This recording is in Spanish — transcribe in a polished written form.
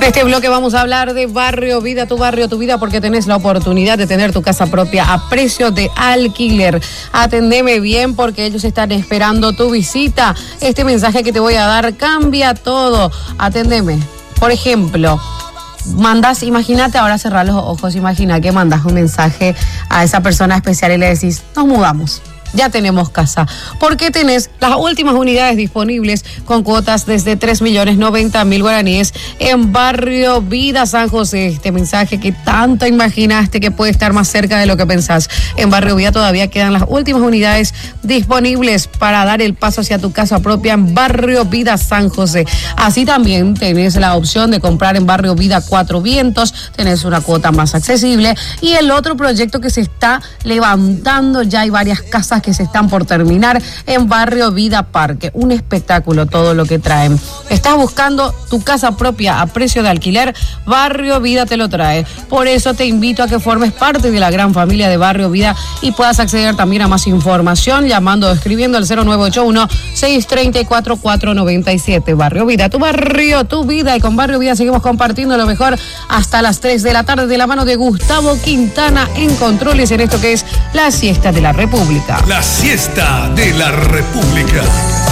En este bloque vamos a hablar de Barrio Vida, tu barrio, tu vida, porque tenés la oportunidad de tener tu casa propia a precio de alquiler. Atendeme bien porque ellos están esperando tu visita. Este mensaje que te voy a dar cambia todo. Atendeme. Por ejemplo, mandas, imagínate, ahora cerrar los ojos, imagina que mandas un mensaje a esa persona especial y le decís, nos mudamos. Ya tenemos casa, porque tenés las últimas unidades disponibles con cuotas desde 3.090.000 guaraníes en Barrio Vida San José. Este mensaje que tanto imaginaste que puede estar más cerca de lo que pensás. En Barrio Vida todavía quedan las últimas unidades disponibles para dar el paso hacia tu casa propia en Barrio Vida San José. Así también tenés la opción de comprar en Barrio Vida Cuatro Vientos, tenés una cuota más accesible. Y el otro proyecto que se está levantando, ya hay varias casas que se están por terminar en Barrio Vida Parque. Un espectáculo todo lo que traen. ¿Estás buscando tu casa propia a precio de alquiler? Barrio Vida te lo trae. Por eso te invito a que formes parte de la gran familia de Barrio Vida y puedas acceder también a más información llamando o escribiendo al 0981-634-497. Barrio Vida, tu barrio, tu vida. Y con Barrio Vida seguimos compartiendo lo mejor hasta las 3 de la tarde de la mano de Gustavo Quintana en controles en esto que es la siesta de la República. La siesta de la República.